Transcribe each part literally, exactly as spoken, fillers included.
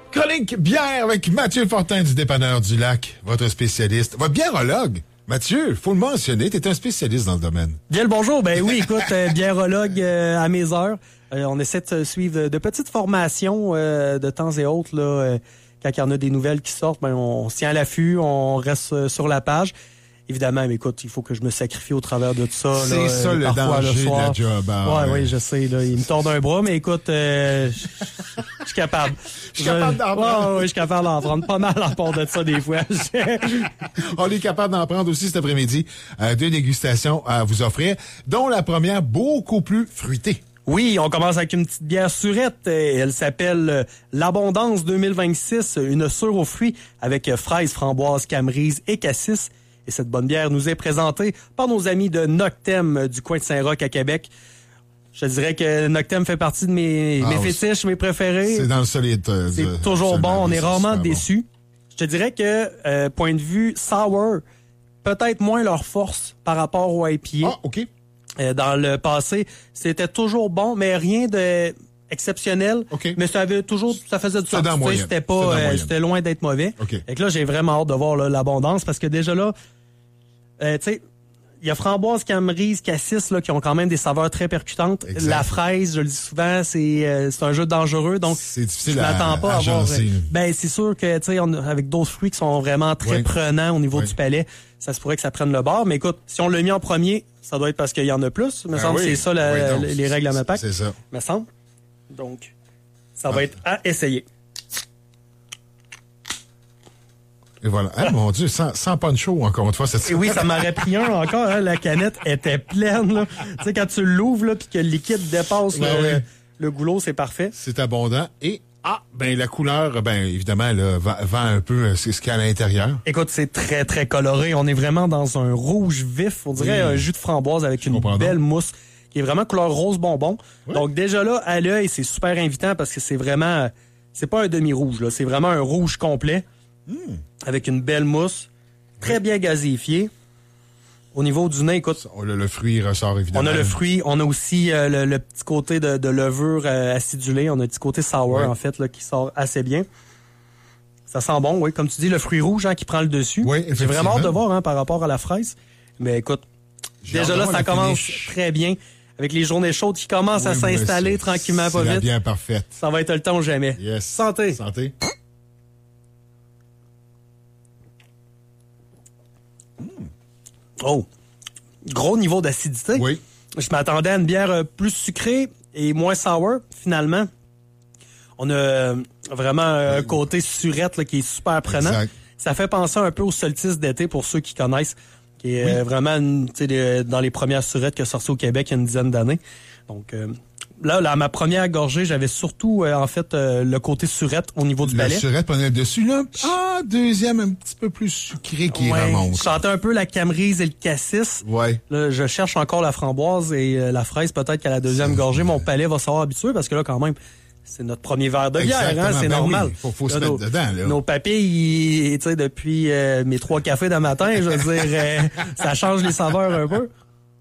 Chronique bière avec Mathieu Fortin du Dépanneur du Lac, votre spécialiste, votre biérologue. Mathieu, faut le mentionner, t'es un spécialiste dans le domaine. Bien le bonjour. Ben oui, écoute, euh, biérologue euh, à mes heures. Euh, on essaie de suivre de, de petites formations euh, de temps et autres. Là, euh, quand il y en a des nouvelles qui sortent, ben on, on se tient à l'affût, on reste euh, sur la page. Évidemment, mais écoute, il faut que je me sacrifie au travers de tout ça. C'est là, ça euh, le parfois, danger le soir. de la job. Hein, ouais, ouais. oui, je sais. Là, il me tord un bras, mais écoute, euh, je suis capable. Je suis capable d'en prendre. Ouais, ouais, je suis capable d'en prendre pas mal à part de ça des fois. On est capable d'en prendre aussi cet après-midi. Euh, deux dégustations à vous offrir, dont la première beaucoup plus fruitée. Oui, on commence avec une petite bière surette. Elle s'appelle l'Abondance deux mille vingt-six, une sûre aux fruits avec fraises, framboises, camerise et cassis. Et cette bonne bière nous est présentée par nos amis de Noctem du coin de Saint-Roch à Québec. Je te dirais que Noctem fait partie de mes, ah, mes fétiches, mes préférés. C'est dans le solide. Euh, c'est de, toujours bon. On est rarement bon. déçus. Je te dirais que, euh, point de vue sour, peut-être moins leur force par rapport au I P A. Ah, OK. Euh, dans le passé, c'était toujours bon, mais rien de exceptionnel. Okay. Mais ça avait toujours, ça faisait du sens. C'était pas, euh, c'était loin d'être mauvais. Okay. Et que là, j'ai vraiment hâte de voir là, l'abondance parce que déjà là, euh, tu sais, il y a framboise, camerise, cassis là qui ont quand même des saveurs très percutantes. Exact. La fraise, je le dis souvent, c'est euh, c'est un jeu dangereux, donc c'est difficile je m'attends à, pas à, à avoir. jaser. Ben c'est sûr que tu sais, avec d'autres fruits qui sont vraiment très oui. prenants au niveau oui. du palais, ça se pourrait que ça prenne le bord. Mais écoute, si on l'a mis en premier, ça doit être parce qu'il y en a plus. Il me ben semble oui. que c'est ça la, oui, donc, les règles à MAPAC. C'est ça. Me semble. Donc, ça va ah. être à essayer. Et voilà. Ah, mon Dieu, sans, sans poncho, encore une fois, cette Et oui, ça m'aurait pris un encore. Hein, la canette était pleine. Là. Tu sais, quand tu l'ouvres là, puis que le liquide dépasse ben le, oui. le goulot, c'est parfait. C'est abondant. Et ah, ben la couleur, ben évidemment, là, vend, vend un peu ce qu'il y a à l'intérieur. Écoute, c'est très, très coloré. On est vraiment dans un rouge vif. On dirait oui. un jus de framboise avec Je une belle donc. mousse qui est vraiment couleur rose bonbon. Oui. Donc déjà là, à l'œil, c'est super invitant parce que c'est vraiment... C'est pas un demi-rouge, là. C'est vraiment un rouge complet. Mmh. Avec une belle mousse, très oui. bien gazéifiée. Au niveau du nez, écoute... On a le fruit ressort, évidemment. On a le fruit, on a aussi euh, le, le petit côté de, de levure euh, acidulée. On a un petit côté sour, oui. en fait, là, qui sort assez bien. Ça sent bon, oui. Comme tu dis, le fruit rouge hein, qui prend le dessus. Oui, j'ai vraiment hâte de voir hein, par rapport à la fraise. Mais écoute, j'ai déjà là, ça commence finish. très bien. Avec les journées chaudes qui commencent oui, à s'installer tranquillement, pas vite. C'est bien parfaite. Ça va être le temps ou jamais. Yes. Santé. Santé. Oh, gros niveau d'acidité. Oui. Je m'attendais à une bière plus sucrée et moins sour, finalement. On a vraiment un oui. côté surette là, qui est super prenant. Exact. Ça fait penser un peu au solstice d'été pour ceux qui connaissent, qui est oui. vraiment une, dans les premières surettes qui a sorti au Québec il y a une dizaine d'années. Donc euh, là, là, à ma première gorgée, j'avais surtout euh, en fait euh, le côté surette au niveau du palais. La surette prenait le dessus, là. Ah, deuxième, un petit peu plus sucré qui ouais, remonte. Je sentais un peu la camerise et le cassis. Ouais. Là, je cherche encore la framboise et euh, la fraise. Peut-être qu'à la deuxième gorgée, mon palais va s'en habituer parce que là, quand même, c'est notre premier verre de bière, hein, c'est ben normal. Oui, faut, faut là, se nos, mettre dedans, là. Nos papilles, tu sais, depuis euh, mes trois cafés d'un matin, je veux dire, euh, ça change les saveurs un peu.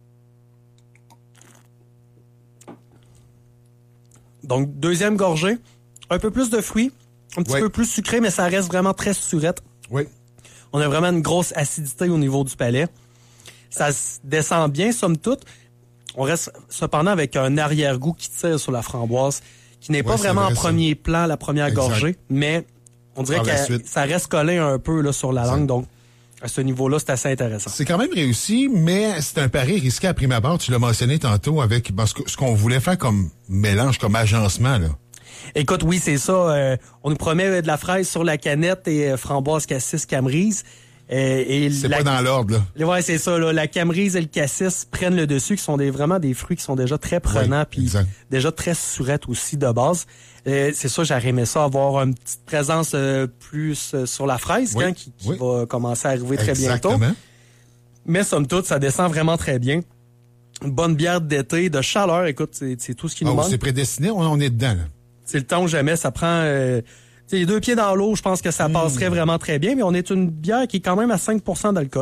Donc, deuxième gorgée, un peu plus de fruits, un petit oui. peu plus sucré, mais ça reste vraiment très surette. Oui. On a vraiment une grosse acidité au niveau du palais. Ça descend bien, somme toute. On reste cependant avec un arrière-goût qui tire sur la framboise, qui n'est ouais, pas vraiment vrai, en premier ça. plan la première exact. gorgée, mais on dirait que ça reste collé un peu là, sur la langue. Donc, à ce niveau-là, c'est assez intéressant. C'est quand même réussi, mais c'est un pari risqué à prime abord. Tu l'as mentionné tantôt avec parce que ce qu'on voulait faire comme mélange, comme agencement, là. Écoute, oui, c'est ça. Euh, on nous promet de la fraise sur la canette et euh, framboise, cassis, camerise. Euh, et c'est la... pas dans l'ordre, là. Ouais, c'est ça, là. La camerise et le cassis prennent le dessus, qui sont des, vraiment des fruits qui sont déjà très prenants, puis oui, déjà très surettes aussi de base. Euh, c'est ça, j'aurais aimé ça, avoir une petite présence euh, plus euh, sur la fraise, oui, hein, qui, qui oui. va commencer à arriver très Exactement. bientôt. Mais somme toute, ça descend vraiment très bien. Une bonne bière d'été, de chaleur, écoute, c'est, c'est tout ce qui nous oh, manque. C'est prédestiné, on, on est dedans, là. C'est le temps ou jamais, ça prend... Euh, les deux pieds dans l'eau, je pense que ça passerait mmh. vraiment très bien, mais on est une bière qui est quand même à cinq pour cent d'alcool.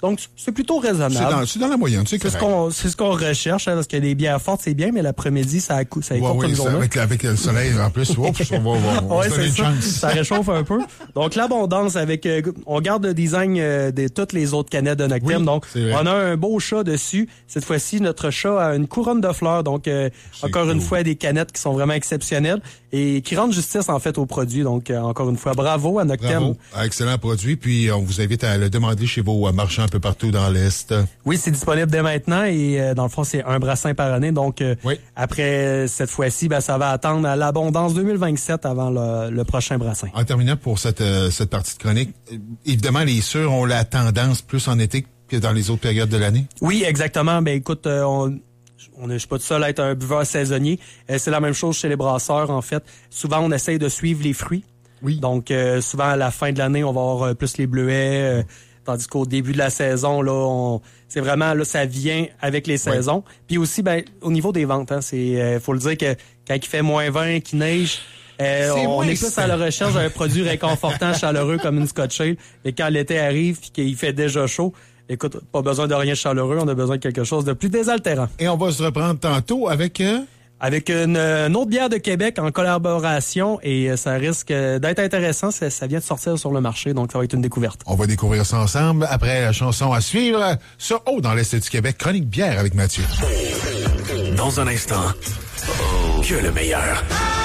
Donc, c'est plutôt raisonnable. C'est dans, c'est dans la moyenne, c'est C'est ce qu'on, c'est ce qu'on recherche, hein, parce que les bières fortes, c'est bien, mais l'après-midi, ça, a, ça écoute ouais, une oui, journée. Avec, avec le soleil, en plus, oups, on va, on va ouais, se donner une ça. chance. Ça réchauffe un peu. Donc, l'abondance avec, euh, on garde le design euh, de toutes les autres canettes de Noctem. Oui, donc, on a un beau chat dessus. Cette fois-ci, notre chat a une couronne de fleurs. Donc, euh, encore cool. une fois, des canettes qui sont vraiment exceptionnelles et qui rendent justice, en fait, au produit. Donc, euh, encore une fois, bravo à Noctem. Bravo. Excellent produit. Puis, on vous invite à le demander chez vos marchands un peu partout dans l'Est. Oui, c'est disponible dès maintenant et euh, dans le fond, c'est un brassin par année. Donc, euh, oui. après cette fois-ci, ben, ça va attendre à l'abondance deux mille vingt-sept avant le, le prochain brassin. En terminant pour cette, euh, cette partie de chronique, euh, évidemment, les sûrs ont la tendance plus en été que dans les autres périodes de l'année. Oui, exactement. Ben écoute, euh, on... On ne suis pas tout seul à être un buveur saisonnier. Euh, c'est la même chose chez les brasseurs, en fait. Souvent, on essaye de suivre les fruits. Oui. Donc, euh, souvent, à la fin de l'année, on va avoir euh, plus les bleuets, euh, tandis qu'au début de la saison, là, on, c'est vraiment, là, ça vient avec les saisons. Oui. Puis aussi, ben, au niveau des ventes, hein, c'est, euh, faut le dire que quand il fait moins vingt, qu'il neige, euh, on est plus à la recherche d'un produit réconfortant, chaleureux comme une Scotch Ale. Et quand l'été arrive et qu'il fait déjà chaud, écoute, pas besoin de rien chaleureux, on a besoin de quelque chose de plus désaltérant. Et on va se reprendre tantôt avec... Euh... Avec une, une autre bière de Québec en collaboration et ça risque d'être intéressant. Ça, ça vient de sortir sur le marché, donc ça va être une découverte. On va découvrir ça ensemble après la chanson à suivre sur Haut dans l'Est du Québec, chronique bière avec Mathieu. Dans un instant, que le meilleur.